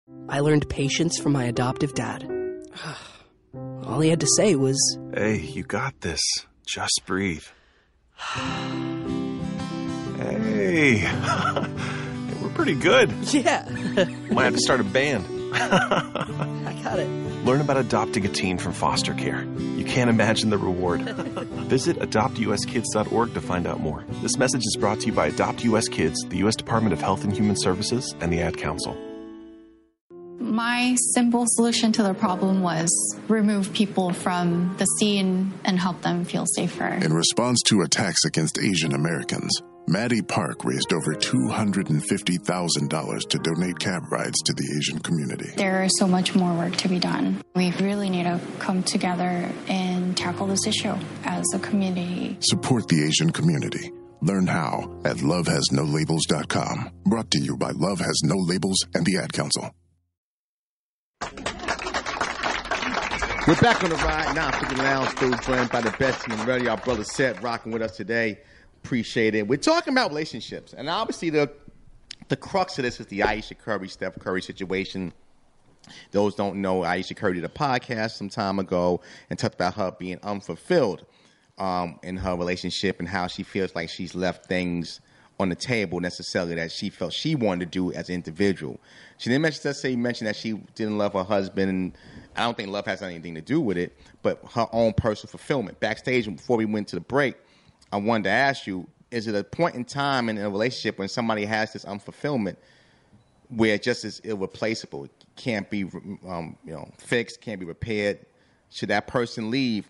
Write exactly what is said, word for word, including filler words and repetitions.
I learned patience from my adoptive dad. All he had to say was, "Hey, you got this. Just breathe." Hey, we're pretty good. Yeah. Might have to start a band. I got it. Learn about adopting a teen from foster care. You can't imagine the reward. Visit adopt u s kids dot org to find out more. This message is brought to you by Adopt U S Kids, the U S Department of Health and Human Services, and the Ad Council. My simple solution to the problem was remove people from the scene and help them feel safer. In response to attacks against Asian Americans, Maddie Park raised over two hundred fifty thousand dollars to donate cab rides to the Asian community. There is so much more work to be done. We really need to come together and tackle this issue as a community. Support the Asian community. Learn how at love has no labels dot com. Brought to you by Love Has No Labels and the Ad Council. We're back on the Ride nine fifty Lounge, still joined by the best team ready. Our brother Seth rocking with us today. Appreciate it. We're talking about relationships, and obviously the the crux of this is the Ayesha Curry, Steph Curry situation. Those don't know, Ayesha Curry did a podcast some time ago and talked about her being unfulfilled um, in her relationship and how she feels like she's left things on the table necessarily that she felt she wanted to do as an individual. She didn't mention, let's say, mention that she didn't love her husband, and I don't think love has anything to do with it, but her own personal fulfillment. Backstage, before we went to the break, I wanted to ask you, is it a point in time in a relationship when somebody has this unfulfillment where it just is irreplaceable? It can't be um, you know, fixed, can't be repaired. Should that person leave,